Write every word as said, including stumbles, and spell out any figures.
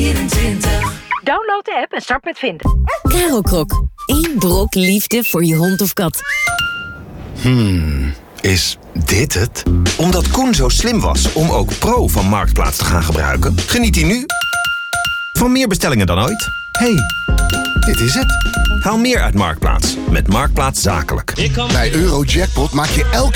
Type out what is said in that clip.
vierentwintig. Download de app en start met vinden. Caro Krok. Eén brok liefde voor je hond of kat. Hmm, is dit het? Omdat Koen zo slim was om ook Pro van Marktplaats te gaan gebruiken, geniet hij nu van meer bestellingen dan ooit. Hey, dit is het. Haal meer uit Marktplaats met Marktplaats Zakelijk. Bij Eurojackpot maak je elke